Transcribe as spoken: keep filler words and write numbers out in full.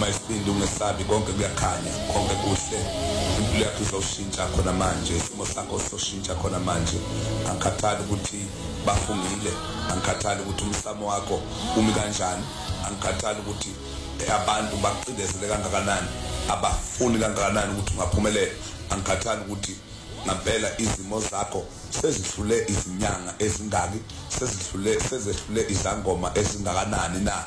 isibindi ungesabi konke kuyakhanya konke kuhle impilo yakho izoshintsha khona manje isimo sakho sizoshintsha khona manje angikhathali ukuthi bafungile angikhathali ukuthi umsamo wakho umi kanjani angikhathali ukuthi abantu baqindezele kangakanani abafuni kangakanani ukuthi ungaphumelela angikhathali ukuthi ngempela izimo zakho sezihlule izinyanga ezingaki sezihlule sezihlule izangoma ezingakanani na